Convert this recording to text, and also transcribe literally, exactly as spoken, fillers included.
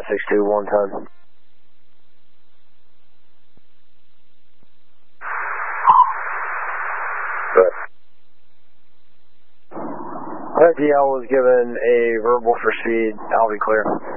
six two, one ton. Good. D L was given a verbal for speed. I'll be clear.